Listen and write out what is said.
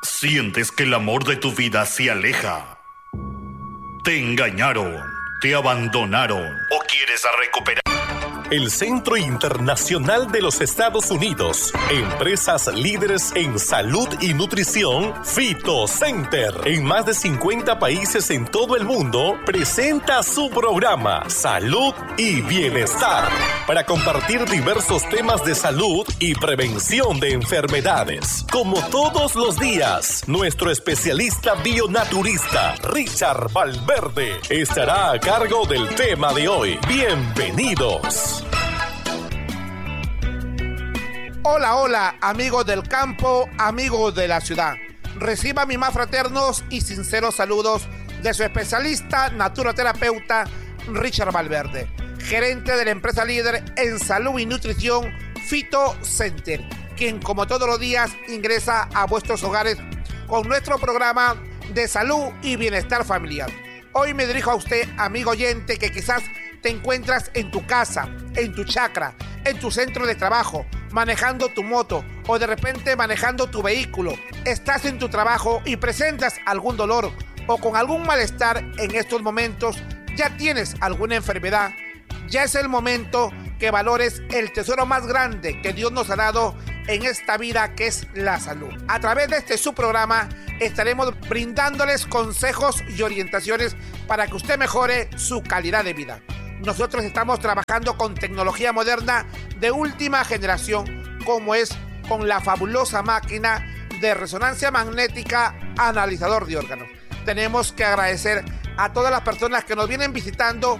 ¿Sientes que el amor de tu vida se aleja? ¿Te engañaron? ¿Te abandonaron? ¿O quieres recuperar? El Centro Internacional de los Estados Unidos, empresas líderes en salud y nutrición, Phytocenter, en más de 50 países en todo el mundo, presenta su programa Salud y Bienestar para compartir diversos temas de salud y prevención de enfermedades. Como todos los días, nuestro especialista bionaturista, Richard Valverde, estará a cargo del tema de hoy. Bienvenidos. Hola, hola, amigos del campo, amigos de la ciudad. Reciba mis más fraternos y sinceros saludos de su especialista naturoterapeuta Richard Valverde, gerente de la empresa líder en salud y nutrición Phytocenter, quien como todos los días ingresa a vuestros hogares con nuestro programa de salud y bienestar familiar. Hoy me dirijo a usted, amigo oyente, que quizás te encuentras en tu casa, en tu chacra, en tu centro de trabajo, manejando tu moto o de repente manejando tu vehículo. Estás en tu trabajo y presentas algún dolor o con algún malestar en estos momentos. Ya tienes alguna enfermedad. Ya es el momento que valores el tesoro más grande que Dios nos ha dado en esta vida, que es la salud. A través de este su programa estaremos brindándoles consejos y orientaciones para que usted mejore su calidad de vida. Nosotros estamos trabajando con tecnología moderna de última generación, como es con la fabulosa máquina de resonancia magnética analizador de órganos. Tenemos que agradecer a todas las personas que nos vienen visitando